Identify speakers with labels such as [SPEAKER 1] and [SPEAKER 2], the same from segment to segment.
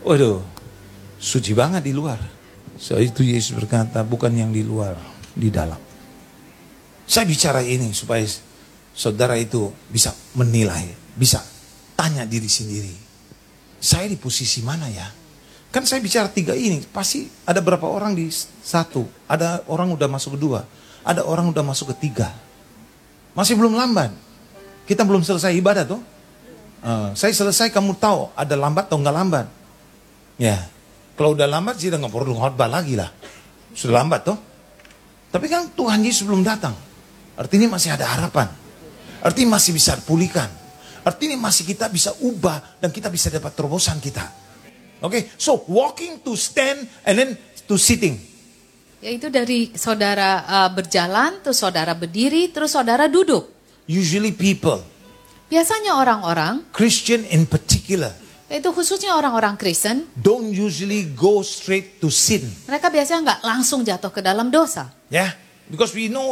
[SPEAKER 1] Waduh, suci banget di luar. So itu Yesus berkata, bukan yang di luar, di dalam. Saya bicara ini supaya saudara itu bisa menilai, bisa tanya diri sendiri. Saya di posisi mana ya? Kan saya bicara 3 ini, pasti ada berapa orang di 1, ada orang udah masuk ke 2, ada orang udah masuk ke 3. Masih belum lambat. Kita belum selesai ibadah tuh. Saya selesai, kamu tahu ada lambat atau enggak lambat. Ya, kalau udah lambat sih udah nggak perlu khotbah lagi lah. Sudah lambat toh. Tapi kan Tuhan Yesus belum datang. Artinya masih ada harapan. Artinya masih bisa pulihkan. Artinya masih kita bisa ubah dan kita bisa dapat terobosan kita. Oke, so walking to stand and then to sitting.
[SPEAKER 2] Yaitu dari saudara berjalan, terus saudara berdiri, terus saudara duduk.
[SPEAKER 1] Usually people,
[SPEAKER 2] Biasanya orang-orang,
[SPEAKER 1] Christian in particular,
[SPEAKER 2] yaitu khususnya orang-orang Kristen,
[SPEAKER 1] don't usually go straight to sin.
[SPEAKER 2] mereka biasanya nggak langsung jatuh ke dalam dosa.
[SPEAKER 1] Yeah, because we know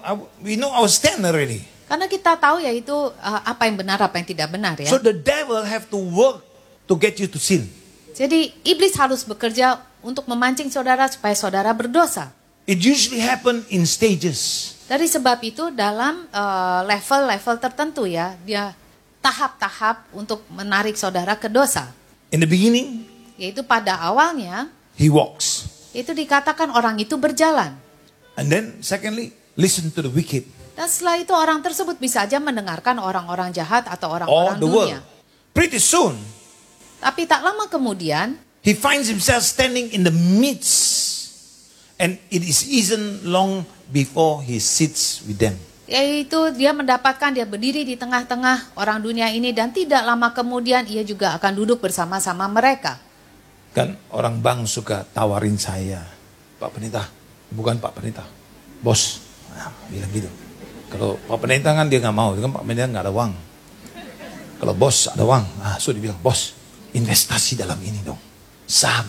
[SPEAKER 1] our stand already.
[SPEAKER 2] Karena kita tahu yaitu apa yang benar, apa yang tidak benar ya.
[SPEAKER 1] So the devil have to work to get you to sin.
[SPEAKER 2] Jadi iblis harus bekerja untuk memancing saudara supaya saudara berdosa.
[SPEAKER 1] It usually happen in stages.
[SPEAKER 2] Dari sebab itu dalam level-level tertentu ya, dia tahap-tahap untuk menarik saudara ke dosa.
[SPEAKER 1] In the beginning,
[SPEAKER 2] Yaitu pada awalnya,
[SPEAKER 1] he walks.
[SPEAKER 2] itu dikatakan orang itu berjalan.
[SPEAKER 1] And then secondly, listen to the wicked.
[SPEAKER 2] Dan setelah itu orang tersebut bisa aja mendengarkan orang-orang jahat atau
[SPEAKER 1] All
[SPEAKER 2] orang-orang
[SPEAKER 1] the
[SPEAKER 2] dunia.
[SPEAKER 1] world. Pretty soon,
[SPEAKER 2] Tapi tak lama kemudian,
[SPEAKER 1] he finds himself standing in the midst. And it is isn't long before he sits with them.
[SPEAKER 2] yaitu dia mendapatkan dia berdiri di tengah-tengah orang dunia ini dan tidak lama kemudian ia juga akan duduk bersama-sama mereka.
[SPEAKER 1] Kan orang bank suka tawarin saya, Pak Pendeta, bukan Pak Pendeta, bos. Nah, bilang gitu. Kalau Pak Pendeta kan dia nggak mau, kan Pak Pendeta nggak ada uang. Kalau bos ada uang, so dia bilang, bos, investasi dalam ini dong, saham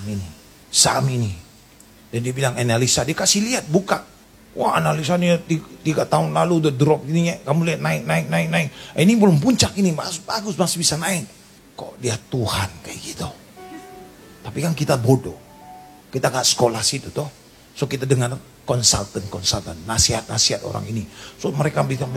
[SPEAKER 1] ini. Dan dia bilang analisa, dia kasih lihat, buka. Wah, analisanya 3 tahun lalu udah drop ini, kamu lihat naik. Ini belum puncak, ini bagus, masih bisa naik. Kok dia Tuhan kayak gitu? Tapi kan kita bodoh, kita gak sekolah situ toh. So kita dengar konsultan, nasihat orang ini. So mereka bilang,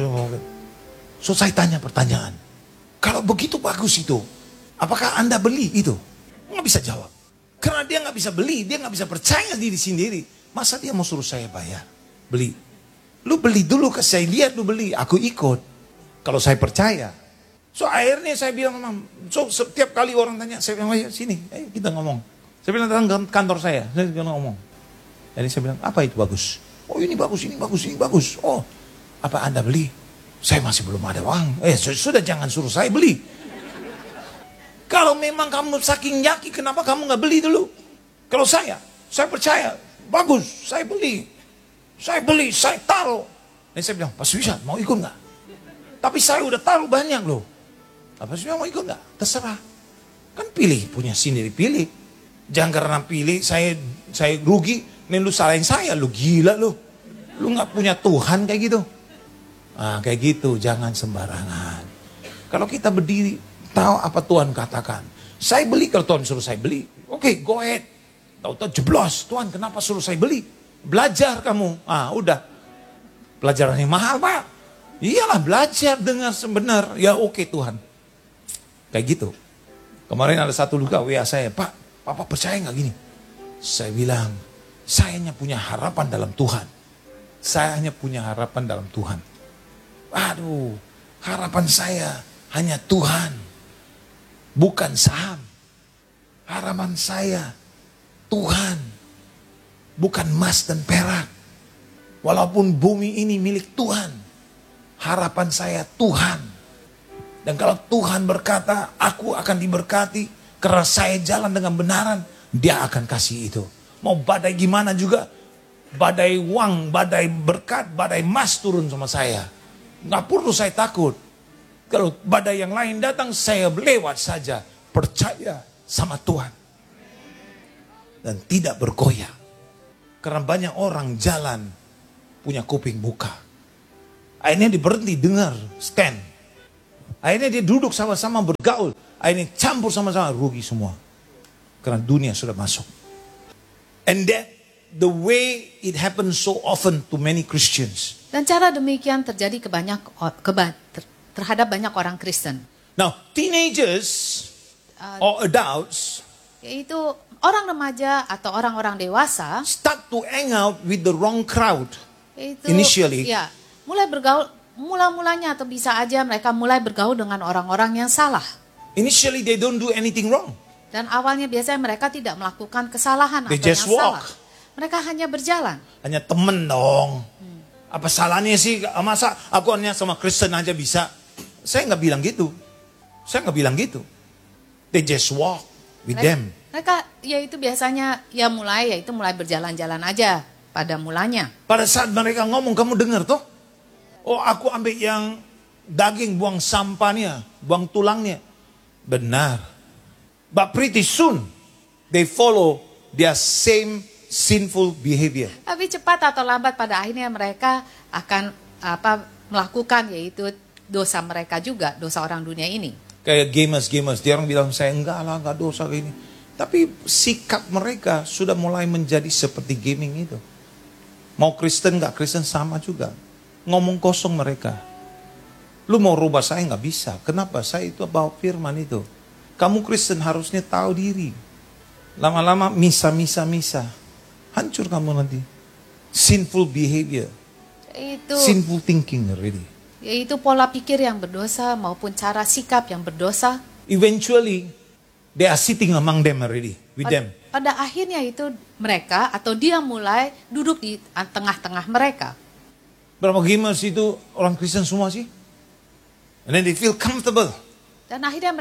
[SPEAKER 1] so saya tanya pertanyaan, kalau begitu bagus itu, apakah Anda beli itu? Nggak bisa jawab. Karena dia nggak bisa beli, dia nggak bisa percaya diri sendiri. Masa dia mau suruh saya bayar? Beli. Lu beli dulu, saya lihat lu beli, aku ikut. Kalau saya percaya. So akhirnya saya bilang, so setiap kali orang tanya, saya bilang, ayo sini, ayo kita ngomong. Saya bilang, datang ke kantor saya bilang ngomong. Jadi saya bilang, apa itu bagus? Oh ini bagus. Oh, apa Anda beli? Saya masih belum ada uang. Sudah jangan suruh saya beli. Kalau memang kamu saking yakin, kenapa kamu nggak beli dulu? Kalau saya percaya, bagus, saya beli, saya taruh. Dan saya bilang, Pak Suisa mau ikut nggak? Tapi saya udah taruh banyak loh. Pak Suisa mau ikut nggak? Terserah. Kan pilih, punya sendiri pilih. Jangan karena pilih, saya rugi, nih lu salahin saya, lu gila lu. Lu nggak punya Tuhan kayak gitu. Kayak gitu, jangan sembarangan. Kalau kita berdiri, tahu apa Tuhan katakan. Saya beli kalau Tuhan suruh saya beli. Oke, go ahead. Tahu-tahu jeblos. Tuhan kenapa suruh saya beli? Belajar kamu. Udah. Pelajarannya mahal Pak. Iyalah belajar dengan sebenar. Ya oke Tuhan. Kayak gitu. Kemarin ada satu luka WA saya. Pak, Papa percaya gak gini? Saya bilang, saya hanya punya harapan dalam Tuhan. Saya hanya punya harapan dalam Tuhan. Aduh, harapan saya hanya Tuhan. Bukan saham. Harapan saya Tuhan. Bukan emas dan perak. Walaupun bumi ini milik Tuhan. Harapan saya Tuhan. Dan kalau Tuhan berkata, aku akan diberkati karena saya jalan dengan benaran, Dia akan kasih itu. Mau badai gimana juga, badai uang, badai berkat, badai emas turun sama saya. Nggak perlu saya takut. Kalau badai yang lain datang, saya lewat saja. Percaya sama Tuhan. Dan tidak bergoyah. Karena banyak orang jalan punya kuping buka. Akhirnya dia berhenti dengar, stand. Akhirnya dia duduk sama-sama bergaul. Akhirnya campur sama-sama, rugi semua. Karena dunia sudah masuk. And that the way it happens so often to many Christians.
[SPEAKER 2] Dan cara demikian terjadi terhadap banyak orang Kristen.
[SPEAKER 1] Now, teenagers or adults
[SPEAKER 2] Yaitu orang remaja atau orang-orang dewasa.
[SPEAKER 1] start to hang out with the wrong crowd.
[SPEAKER 2] Yaitu,
[SPEAKER 1] Initially.
[SPEAKER 2] ya, mula-mulanya atau bisa aja mereka mulai bergaul dengan orang-orang yang salah.
[SPEAKER 1] Initially, they don't do anything wrong.
[SPEAKER 2] Dan awalnya biasanya mereka tidak melakukan kesalahan
[SPEAKER 1] They
[SPEAKER 2] atau
[SPEAKER 1] just
[SPEAKER 2] yang salah.
[SPEAKER 1] walk.
[SPEAKER 2] Mereka hanya berjalan.
[SPEAKER 1] Hanya temen dong. Apa salahnya sih? Masa aku hanya sama Kristen aja bisa? Saya nggak bilang gitu. Saya nggak bilang gitu. They just walk with them.
[SPEAKER 2] Mereka yaitu biasanya mulai berjalan-jalan aja pada mulanya.
[SPEAKER 1] Pada saat mereka ngomong, kamu dengar toh? Oh, aku ambil yang daging, buang sampahnya, buang tulangnya. Benar. But pretty soon, they follow their same sinful behavior.
[SPEAKER 2] Tapi cepat atau lambat pada akhirnya mereka akan melakukan yaitu dosa mereka juga, dosa orang dunia ini.
[SPEAKER 1] Kayak gamers, dia orang bilang saya enggak dosa kayak ini. Tapi sikap mereka sudah mulai menjadi seperti gaming itu. Mau Kristen enggak Kristen sama juga. Ngomong kosong mereka. Lu mau rubah saya enggak bisa. Kenapa? Saya itu bawa firman itu. Kamu Kristen harusnya tahu diri. Lama-lama misa. Hancur kamu nanti. Sinful behavior. Sinful thinking already.
[SPEAKER 2] Yaitu pola pikir yang berdosa maupun cara sikap yang berdosa.
[SPEAKER 1] Eventually, they are sitting among them already, with them.
[SPEAKER 2] Pada akhirnya itu mereka atau dia mulai duduk di tengah-tengah mereka.
[SPEAKER 1] Berapa gamers itu orang Kristen semua sih? And then they feel comfortable.
[SPEAKER 2] Dan akhirnya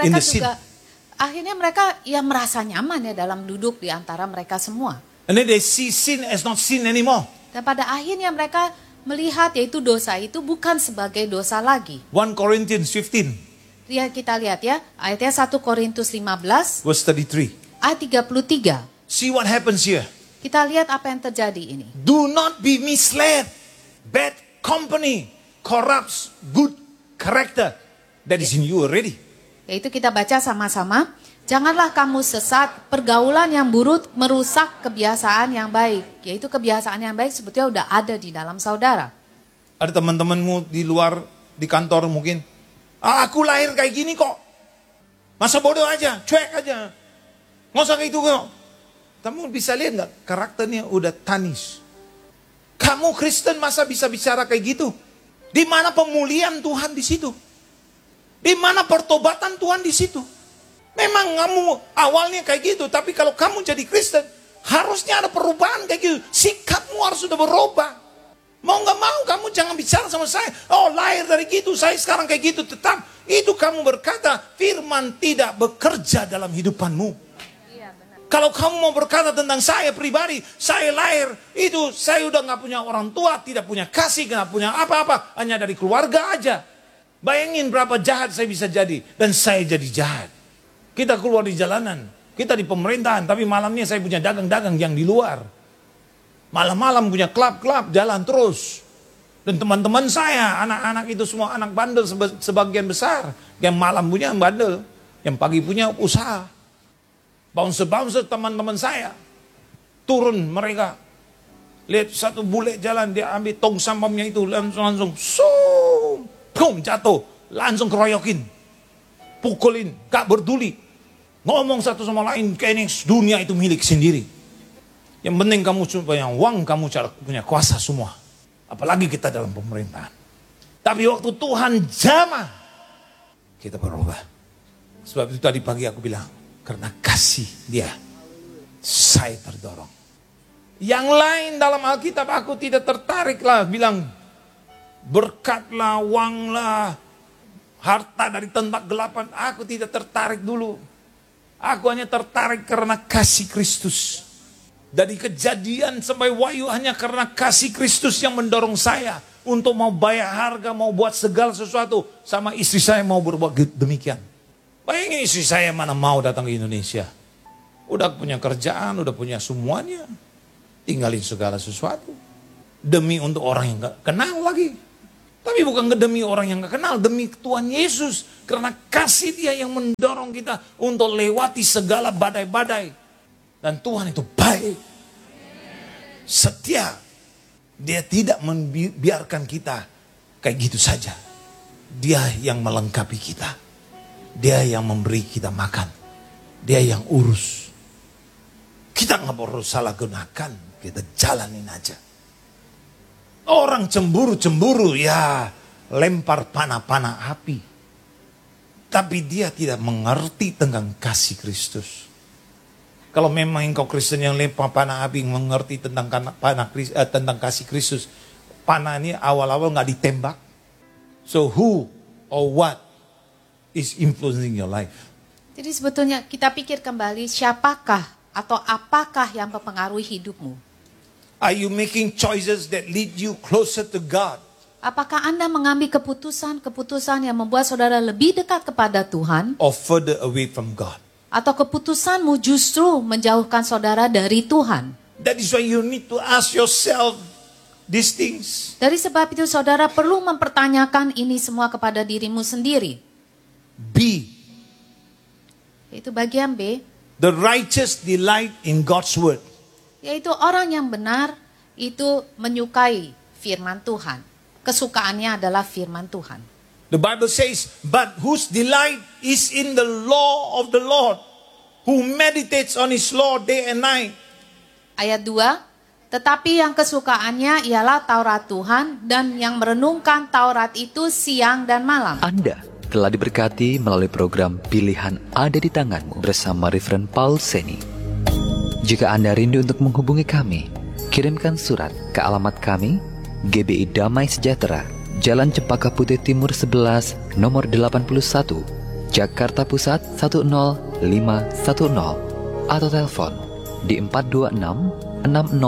[SPEAKER 2] mereka merasa nyaman ya dalam duduk di antara mereka semua.
[SPEAKER 1] And then they see sin as not sin anymore.
[SPEAKER 2] Dan pada akhirnya mereka melihat yaitu dosa itu bukan sebagai dosa lagi.
[SPEAKER 1] 1 Corinthians 15.
[SPEAKER 2] Kita lihat ya, ayatnya 1 Korintus 15,
[SPEAKER 1] verse 33.
[SPEAKER 2] ayat 33.
[SPEAKER 1] See what happens here.
[SPEAKER 2] Kita lihat apa yang terjadi ini.
[SPEAKER 1] Do not be misled. Bad company corrupts good character that is in you already.
[SPEAKER 2] Yaitu kita baca sama-sama. Janganlah kamu sesat, pergaulan yang buruk merusak kebiasaan yang baik. Yaitu kebiasaan yang baik sebetulnya udah ada di dalam saudara.
[SPEAKER 1] Ada teman-temanmu di luar, di kantor mungkin. Aku lahir kayak gini kok. Masa bodoh aja, cuek aja. Nggak usah kayak itu kok. Kamu bisa lihat nggak karakternya udah tanis. Kamu Kristen masa bisa bicara kayak gitu? Di mana pemulihan Tuhan di situ? Di mana pertobatan Tuhan di situ? Memang kamu awalnya kayak gitu, tapi kalau kamu jadi Kristen, harusnya ada perubahan kayak gitu. Sikapmu harus sudah berubah. Mau nggak mau kamu jangan bicara sama saya. Oh, lahir dari gitu, saya sekarang kayak gitu. Tetap itu kamu berkata firman tidak bekerja dalam hidupanmu.
[SPEAKER 2] Iya, benar.
[SPEAKER 1] Kalau kamu mau berkata tentang saya pribadi, saya lahir itu saya udah nggak punya orang tua, tidak punya kasih, nggak punya apa-apa, hanya dari keluarga aja. Bayangin berapa jahat saya bisa jadi, dan saya jadi jahat. Kita keluar di jalanan, kita di pemerintahan, tapi malamnya saya punya dagang-dagang yang di luar. Malam-malam punya klub-klub, jalan terus. Dan teman-teman saya, anak-anak itu semua anak bandel sebagian besar. Yang malam punya bandel, yang pagi punya usaha. Bouncer-bouncer teman-teman saya. Turun mereka. Lihat satu bule jalan, dia ambil tong sampahnya itu, langsung jatuh. Langsung keroyokin. Pukulin, gak peduli. Ngomong satu sama lain, kayaknya dunia itu milik sendiri. Yang penting kamu punya uang, kamu punya kuasa semua. Apalagi kita dalam pemerintahan. Tapi waktu Tuhan jamah, kita berubah. Sebab itu tadi pagi aku bilang, karena kasih dia, saya terdorong. Yang lain dalam Alkitab aku tidak tertarik lah, bilang berkatlah, uanglah, harta dari tempat gelapan, aku tidak tertarik dulu. Aku hanya tertarik karena kasih Kristus. Dari Kejadian sampai Wahyu hanya karena kasih Kristus yang mendorong saya untuk mau bayar harga, mau buat segala sesuatu. Sama istri saya mau berbuat demikian. Bayangin istri saya mana mau datang ke Indonesia. Udah punya kerjaan, udah punya semuanya. Tinggalin segala sesuatu. Demi untuk orang yang gak kenal lagi. Tapi bukan demi orang yang gak kenal, demi Tuhan Yesus. Karena kasih dia yang mendorong kita untuk lewati segala badai-badai. Dan Tuhan itu baik. Setia. Dia tidak membiarkan kita kayak gitu saja. Dia yang melengkapi kita. Dia yang memberi kita makan. Dia yang urus. Kita nggak perlu salah gunakan. Kita jalanin aja. Orang cemburu ya lempar panah-panah api. Tapi dia tidak mengerti tentang kasih Kristus. Kalau memang engkau Kristen yang lempar panah api mengerti tentang tentang kasih Kristus, panah ini awal-awal nggak ditembak. So who or what is influencing your life?
[SPEAKER 2] Jadi sebetulnya kita pikir kembali siapakah atau apakah yang mempengaruhi hidupmu?
[SPEAKER 1] Are you making choices that lead you closer to God?
[SPEAKER 2] Apakah Anda mengambil keputusan-keputusan yang membuat saudara lebih dekat kepada Tuhan?
[SPEAKER 1] Or further away from God?
[SPEAKER 2] Atau keputusanmu justru menjauhkan saudara dari Tuhan?
[SPEAKER 1] That is why you need to ask yourself these things.
[SPEAKER 2] Dari sebab itu saudara perlu mempertanyakan ini semua kepada dirimu sendiri.
[SPEAKER 1] B.
[SPEAKER 2] Itu bagian B.
[SPEAKER 1] The righteous delight in God's word.
[SPEAKER 2] Yaitu orang yang benar itu menyukai firman Tuhan. Kesukaannya adalah firman Tuhan.
[SPEAKER 1] The Bible says, but whose delight is in the law of the Lord, who meditates on his law day and night.
[SPEAKER 2] Ayat 2, tetapi yang kesukaannya ialah Taurat Tuhan dan yang merenungkan Taurat itu siang dan malam.
[SPEAKER 3] Anda telah diberkati melalui program Pilihan Ada di Tanganmu bersama Reverend Paul Seni. Jika Anda rindu untuk menghubungi kami, kirimkan surat ke alamat kami, GBI Damai Sejahtera, Jalan Cempaka Putih Timur 11, nomor 81, Jakarta Pusat 10510, atau telepon di 426-6006,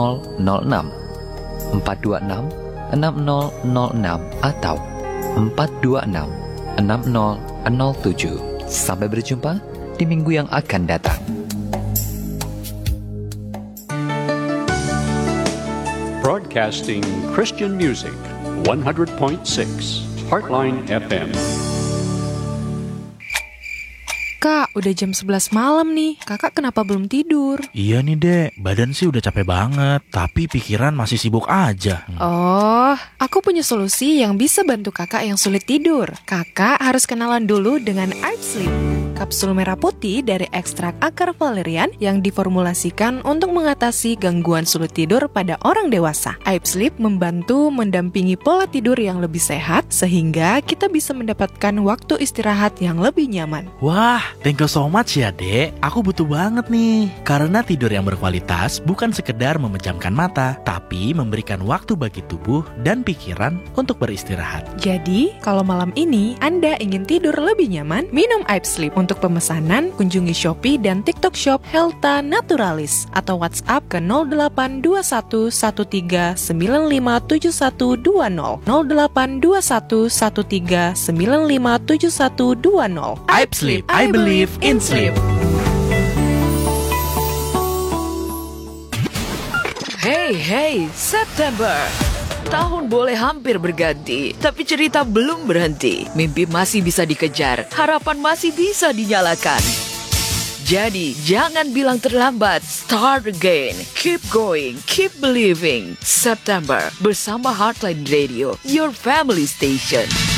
[SPEAKER 3] 426-6006, atau 426-6007. Sampai berjumpa di minggu yang akan datang.
[SPEAKER 4] Broadcasting Christian music, 100.6 Heartline FM.
[SPEAKER 5] Kak, udah jam 11 malam nih. Kakak kenapa belum tidur?
[SPEAKER 6] Iya nih dek, badan sih udah capek banget, tapi pikiran masih sibuk aja.
[SPEAKER 5] Oh, aku punya solusi yang bisa bantu kakak yang sulit tidur. Kakak harus kenalan dulu dengan Art Sleep, kapsul merah putih dari ekstrak akar valerian yang diformulasikan untuk mengatasi gangguan sulit tidur pada orang dewasa. Art Sleep membantu mendampingi pola tidur yang lebih sehat sehingga kita bisa mendapatkan waktu istirahat yang lebih nyaman.
[SPEAKER 6] Wah, thank you so much ya dek. Aku butuh banget nih. Karena tidur yang berkualitas bukan sekedar memejamkan mata, tapi memberikan waktu bagi tubuh dan pikiran untuk beristirahat.
[SPEAKER 5] Jadi, kalau malam ini Anda ingin tidur lebih nyaman, minum Art Sleep. Untuk pemesanan, kunjungi Shopee dan TikTok Shop Helta Naturalis atau WhatsApp ke 082113957120, 082113957120.
[SPEAKER 6] Art Sleep, I believe in sleep.
[SPEAKER 7] Hey, September. Tahun boleh hampir berganti, tapi cerita belum berhenti. Mimpi masih bisa dikejar, harapan masih bisa dinyalakan. Jadi, jangan bilang terlambat. Start again. Keep going. Keep believing. September bersama Heartline Radio, your family station.